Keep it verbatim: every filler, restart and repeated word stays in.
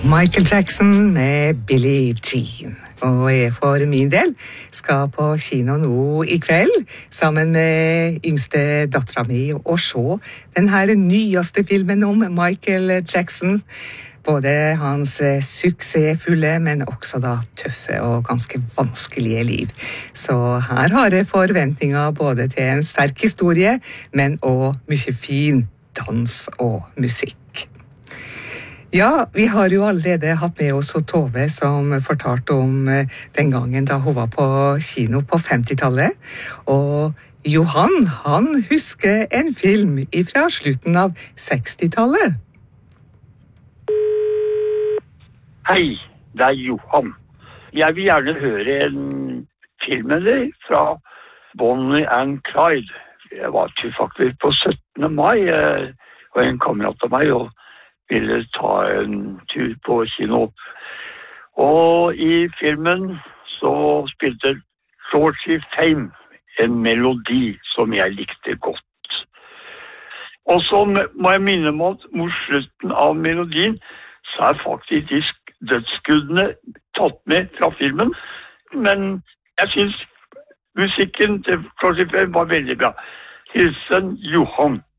Michael Jackson med Billie Jean. Og jeg for min del skal på kino nå i kveld sammen med yngste datteren min og se den her nyeste filmen om Michael Jackson. Både hans suksessfulle, men også da tøffe og ganske vanskelige liv. Så her har jeg forventninger både til en sterk historie, men også mye fin dans og musikk. Ja, vi har jo allerede hatt med oss Tove som fortalte om den gangen da hun var på kino på femtitallet. Og Johan, han husker en film fra slutten av sekstitallet. Hei, det er Johan. Jeg vil gjerne høre en film med deg fra Bonnie and Clyde. Jeg var til faktisk på syttende mai, og en kamerat av meg, og ville ta en tur på kino. Og i filmen så spilte Georgie Fame en melodi som jeg likte godt. Og så må jeg minne om at mot slutten av melodien så er faktisk dødsskuddene tatt med fra filmen. Men jeg synes musikken til Georgie Fame var veldig bra. Hilsen Johan.